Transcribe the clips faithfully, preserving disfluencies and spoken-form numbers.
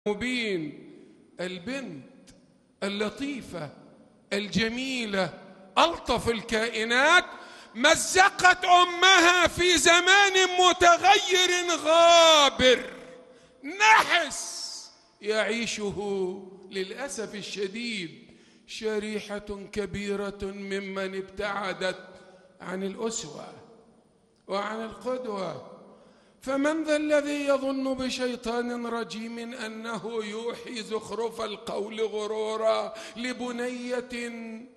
مبين. البنت اللطيفة الجميلة ألطف الكائنات مزقت أمها في زمان متغير غابر نحس يعيشه للأسف الشديد شريحة كبيرة ممن ابتعدت عن الأسوة وعن القدوة. فمن ذا الذي يظن بشيطان رجيم أنه يوحي زخرف القول غرورا لبنية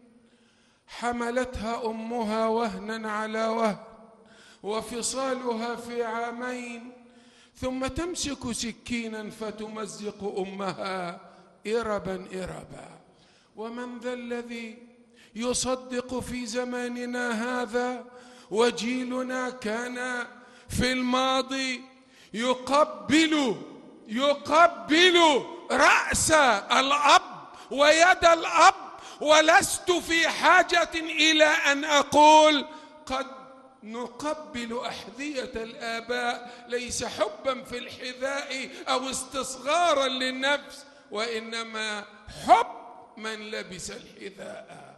حملتها أمها وهنا على وهن وفصالها في عامين، ثم تمسك سكينا فتمزق أمها إربا إربا. ومن ذا الذي يصدق في زماننا هذا وجيلنا كان في الماضي يقبل يقبل رأس الأب ويد الأب، ولست في حاجة إلى أن أقول قد نقبل أحذية الآباء، ليس حبا في الحذاء أو استصغارا للنفس، وإنما حب من لبس الحذاء.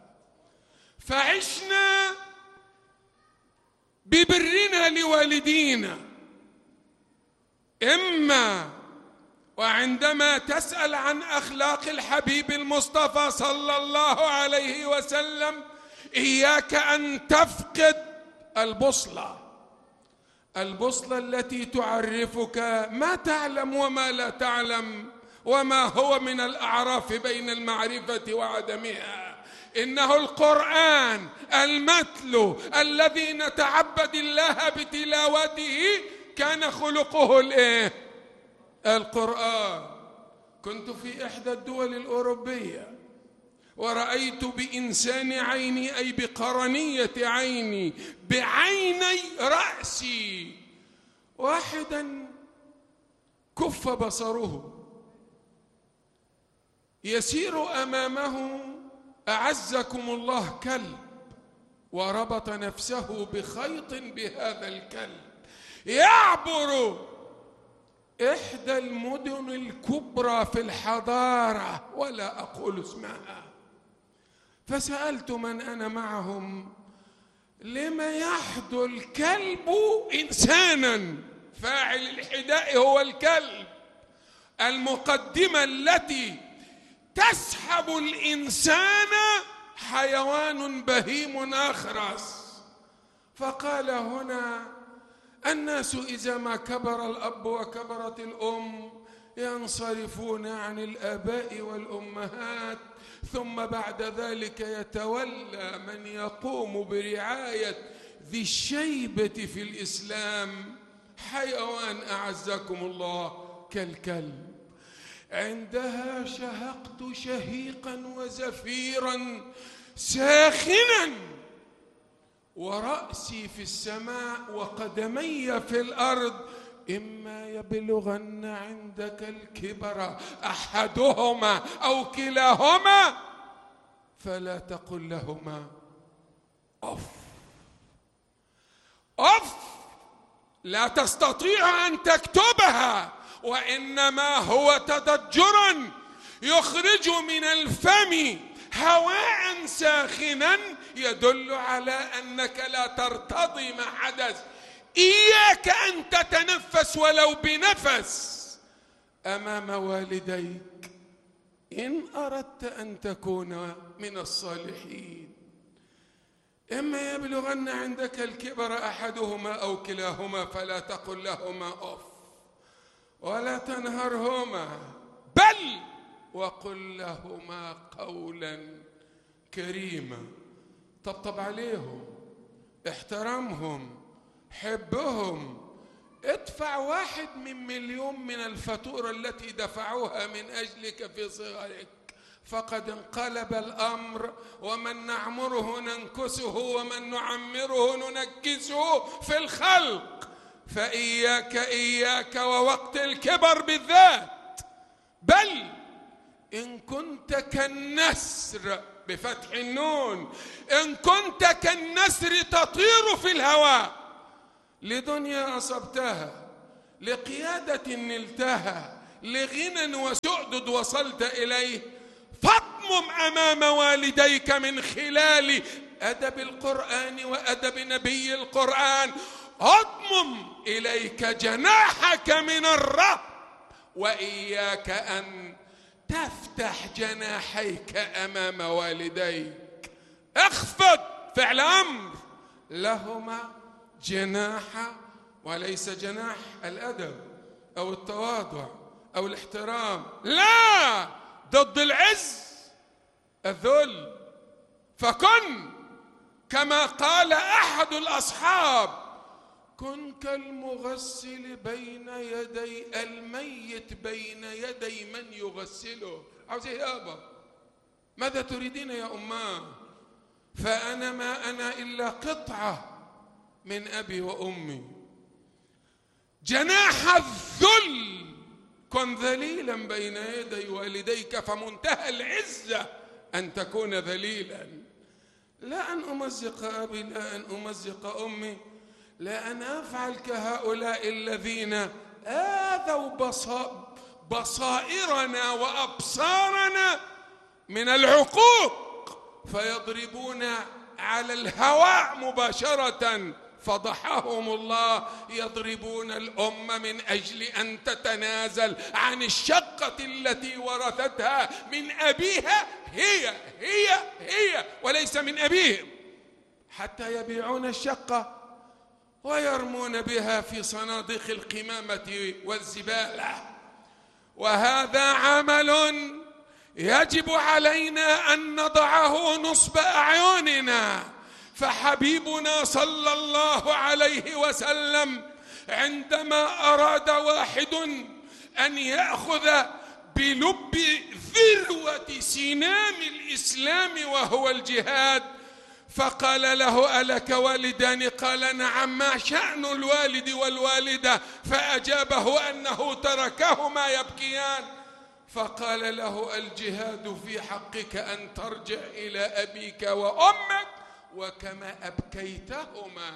فعشنا ببرنا لوالدينا، إما وعندما تسأل عن أخلاق الحبيب المصطفى صلى الله عليه وسلم إياك أن تفقد البوصلة، البوصلة التي تعرفك ما تعلم وما لا تعلم وما هو من الأعراف بين المعرفة وعدمها. إنه القرآن المتلو الذي نتعبد الله بتلاوته كان خلقه الإيه؟ القرآن. كنت في إحدى الدول الأوروبية ورأيت بإنسان عيني أي بقرنية عيني بعيني رأسي واحدا كف بصره يسير أمامه أعزكم الله كلب، وربط نفسه بخيط بهذا الكلب يعبر إحدى المدن الكبرى في الحضارة ولا أقول اسمها. فسألت من أنا معهم لما يحدو الكلب إنسانا؟ فاعل الحداء هو الكلب، المقدمة التي تسحب الإنسان حيوان بهيم أخرس. فقال هنا الناس إذا ما كبر الأب وكبرت الأم ينصرفون عن الآباء والأمهات، ثم بعد ذلك يتولى من يقوم برعاية ذي الشيبة في الإسلام حيوان أعزكم الله كالكلب. عندها شهقت شهيقا وزفيرا ساخنا ورأسي في السماء وقدمي في الأرض. إما يبلغن عندك الكبر أحدهما أو كلاهما فلا تقل لهما أف. أف لا تستطيع أن تكتبها، وإنما هو تضجر يخرج من الفم هواء ساخنا يدل على أنك لا ترتضي ما حدث. إياك أن تتنفس ولو بنفس أمام والديك إن أردت أن تكون من الصالحين. إما يبلغن عندك الكبر أحدهما أو كلاهما فلا تقل لهما أف ولا تنهرهما، بل وقل لهما قولا كريما. طبطب عليهم، احترمهم، حبهم، ادفع واحد من مليون من الفاتورة التي دفعوها من أجلك في صغرك. فقد انقلب الأمر، ومن نعمره ننكسه ومن نعمره ننكسه في الخلق. فإياك إياك ووقت الكبر بالذات. بل إن كنت كالنسر بفتح النون، إن كنت كالنسر تطير في الهواء لدنيا أصبتها، لقيادة نلتها، لغنى وسؤدد وصلت إليه، فاضمم أمام والديك من خلال أدب القرآن وأدب نبي القرآن. اضمم إليك جناحك من الرهب، وإياك أن تفتح جناحيك أمام والديك. اخفض، فعل أمر، لهما جناح، وليس جناح الأدب أو التواضع أو الاحترام، لا، ضد العز الذل. فكن كما قال أحد الأصحاب: كن كالمغسل بين يدي الميت بين يدي من يغسله. عاوز ايه يابا؟ ماذا تريدين يا أماه؟ فأنا ما أنا إلا قطعة من أبي وأمي. جناح الذل، كن ذليلا بين يدي والديك، فمنتهى العزة أن تكون ذليلا. لا أن أمزق أبي، لا أن أمزق أمي، لا أن أفعل كهؤلاء الذين آذوا بصائرنا وأبصارنا من العقوق، فيضربون على الهواء مباشرة. فضحهم الله. يضربون الأمة من أجل أن تتنازل عن الشقة التي ورثتها من أبيها، هي هي هي وليس من أبيهم، حتى يبيعون الشقة ويرمون بها في صناديق القمامة والزبالة. وهذا عمل يجب علينا أن نضعه نصب أعيننا. فحبيبنا صلى الله عليه وسلم عندما أراد واحد أن يأخذ بلب ذروة سنام الإسلام وهو الجهاد، فقال له: ألك والدان؟ قال: نعم. ما شأن الوالد والوالدة؟ فأجابه أنه تركهما يبكيان. فقال له: الجهاد في حقك أن ترجع إلى أبيك وأمك، وكما أبكيتهما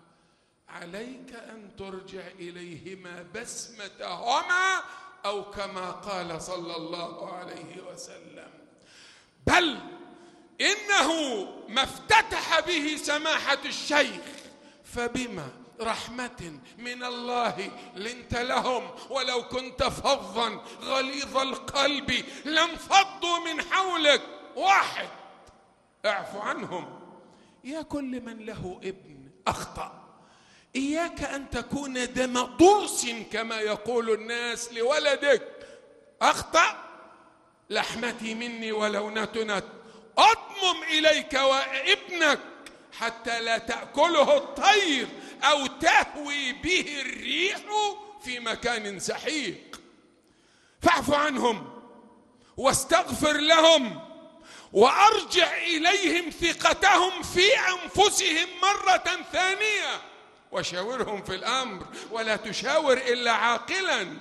عليك أن ترجع إليهما بسمتهما، أو كما قال صلى الله عليه وسلم. بل إنه ما افتتح به سماحة الشيخ: فبما رحمة من الله لنت لهم، ولو كنت فظا غليظ القلب لانفضوا من حولك. واحد: اعف عنهم. يا كل من له ابن أخطأ، إياك أن تكون دم ضرس كما يقول الناس لولدك. أخطأ، لحمتي مني ولو نتنت. أضمم إليك وابنك حتى لا تأكله الطير أو تهوي به الريح في مكان سحيق. فاعف عنهم واستغفر لهم، وأرجع إليهم ثقتهم في أنفسهم مرة ثانية، وشاورهم في الأمر، ولا تشاور إلا عاقلا.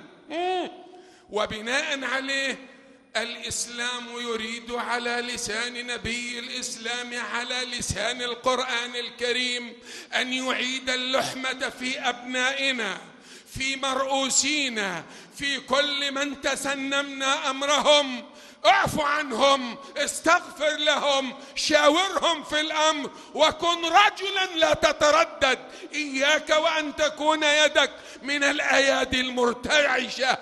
وبناء عليه الإسلام يريد على لسان نبي الإسلام، على لسان القرآن الكريم، أن يعيد اللحمة في أبنائنا، في مرؤوسينا، في كل من تسنمنا أمرهم. اعف عنهم، استغفر لهم، شاورهم في الأمر، وكن رجلا لا تتردد. إياك وأن تكون يدك من الأيادي المرتعشة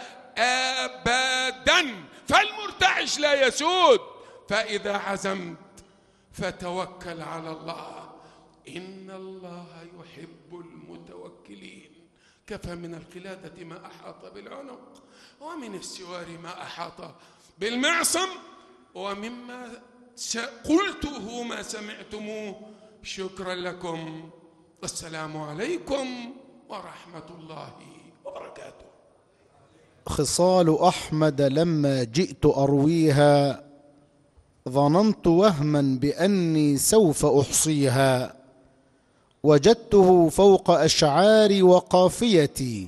أبدا، فالمرتعش لا يسود. فإذا عزمت فتوكل على الله، إن الله يحب المتوكلين. كفى من القلادة ما أحاط بالعنق، ومن السوار ما أحاط بالمعصم، ومما قلته ما سمعتموه. شكرا لكم، والسلام عليكم ورحمة الله وبركاته. خصال أحمد لما جئت أرويها، ظننت وهما بأني سوف أحصيها، وجدته فوق أشعاري وقافيتي،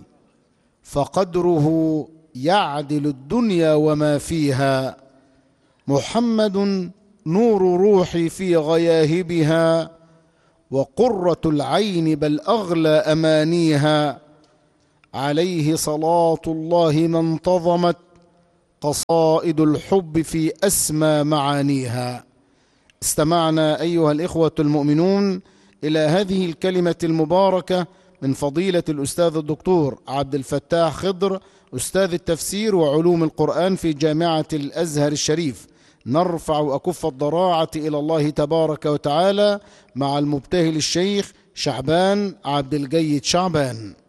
فقدره يعدل الدنيا وما فيها. محمد نور روحي في غياهبها، وقرة العين بل أغلى أمانيها. عليه صلاة الله ما انتظمت قصائد الحب في أسمى معانيها. استمعنا أيها الإخوة المؤمنون إلى هذه الكلمة المباركة من فضيلة الأستاذ الدكتور عبد الفتاح خضر، أستاذ التفسير وعلوم القرآن في جامعة الأزهر الشريف. نرفع أكف الضراعة إلى الله تبارك وتعالى مع المبتهل الشيخ شعبان عبد الجيد شعبان.